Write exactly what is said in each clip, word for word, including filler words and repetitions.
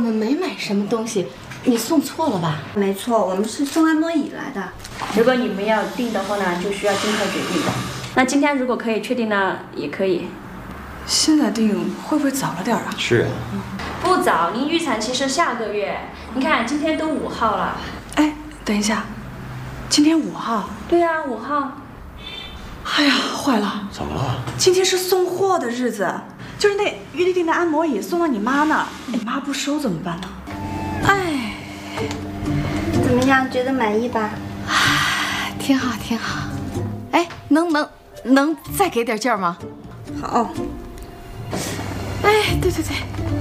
们没买什么东西，你送错了吧？ 没错，我们是送按摩椅来的。 如果你们要订的话呢，就需要尽快决定的。那今天如果可以确定呢，也可以。 现在订会不会早了点啊？ 是啊。 不早，您预产期是下个月。你看今天都五号了。 哎，等一下，今天五号？ 对啊，五号。 哎呀，坏了！ 怎么了？ 今天是送货的日子，就是那约定的按摩椅送到你妈那儿，你妈不收怎么办呢？哎， 怎么样？觉得满意吧？ 唉，挺好，挺好。哎，能能能再给点劲儿吗？ 好。 哎，对对对。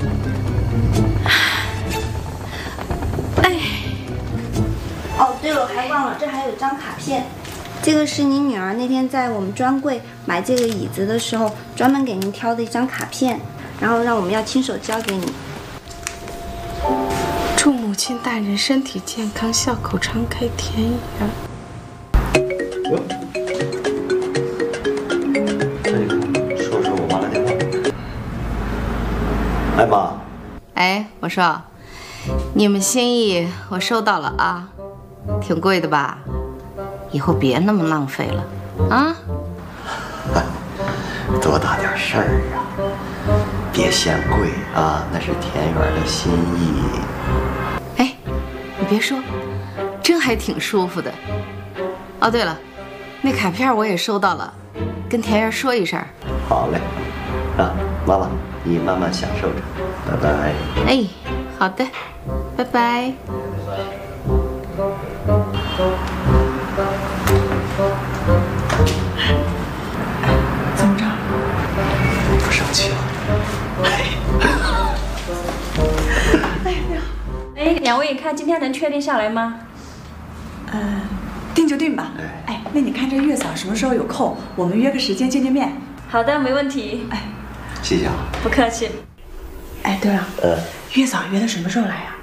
哎。 哦，对了，我还忘了，这还有张卡片。这个是你女儿那天在我们专柜买这个椅子的时候，专门给您挑的一张卡片，然后让我们要亲手交给你。 祝母亲大人身体健康，笑口常开，甜言。 哟，这个说说我妈来电话。哎妈。 哎，我说，你们心意我收到了啊，挺贵的吧？以后别那么浪费了，啊！ 多大点事儿啊！别嫌贵啊，那是田园的心意。 哎，你别说，真还挺舒服的。哦，对了，那卡片我也收到了，跟田园说一声。 好嘞，啊，妈妈，你慢慢享受着，拜拜。 哎，好的，拜拜。 怎么着？ 不生气了？ 哎，两位看今天能确定下来吗？ 呃，定就定吧。哎，那你看这月嫂什么时候有空，我们约个时间见见面。 好的，没问题。 哎， 谢谢啊。 不客气。 哎，对了， 呃， 月嫂约的什么时候来呀？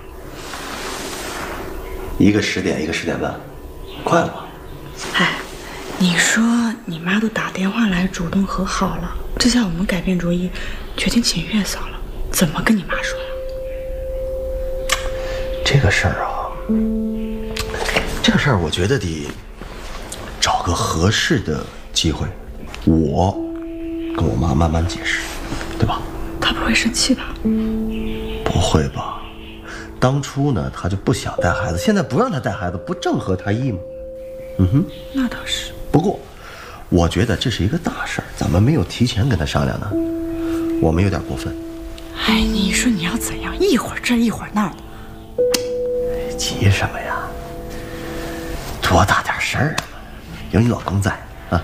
一个十点，一个十点半，快了吧？ 哎，你说你妈都打电话来主动和好了，这下我们改变主意，决定请月嫂了，怎么跟你妈说呀？ 这个事儿啊，这个事儿我觉得得找个合适的机会，我跟我妈慢慢解释，对吧？ 她不会生气吧？ 不会吧？当初呢，她就不想带孩子，现在不让她带孩子，不正合她意吗？嗯哼， 那倒是。 不过，我觉得这是一个大事儿，咱们没有提前跟她商量呢，我们有点过分。 哎，你说你要怎样？一会儿这一会儿那儿的。 急什么呀？多大点事儿啊！有你老公在啊。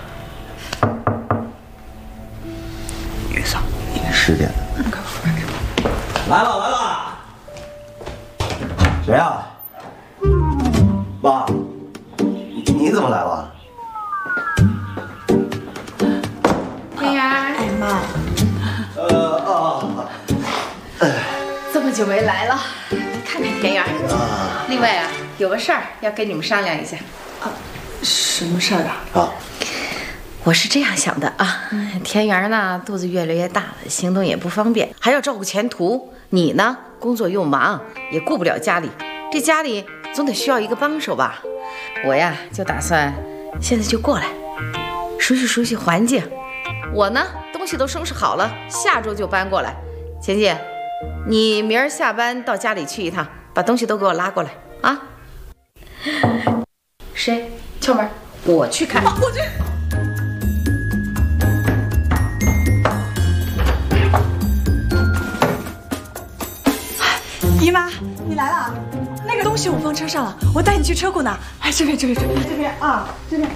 月嫂，十点的。来了来了。谁呀？妈，你怎么来了？ 田园， 哎妈， 呃啊，哎， 这么久没来了，看看田园。 啊， 另外啊，有个事儿要跟你们商量一下。 啊，什么事儿啊？ 啊， 我是这样想的啊，田园呢肚子越来越大了，行动也不方便，还要照顾前途。你呢，工作又忙，也顾不了家里，这家里总得需要一个帮手吧？我呀，就打算现在就过来，熟悉熟悉环境。我呢，东西都收拾好了，下周就搬过来。钱姐，你明儿下班到家里去一趟，把东西都给我拉过来啊。谁敲门？我去开。啊，我去。 姨妈，你来了。那个东西我放车上了，我带你去车库呢。哎，这边这边这边这边啊，这边。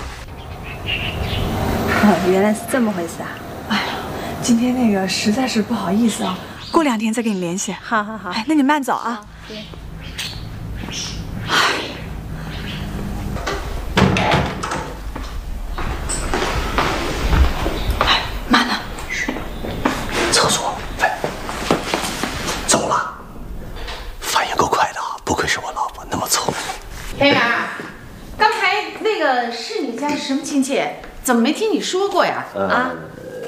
哦，原来是这么回事啊！ 哎呀，今天那个实在是不好意思啊，过两天再跟你联系。 好好好。 哎，那你慢走啊。哎，妈呢？ 厕所，哎，走了，反应够快的啊，不愧是我老婆，那么聪明。 田园，刚才那个是你家什么亲戚？怎么没听你说过呀？啊？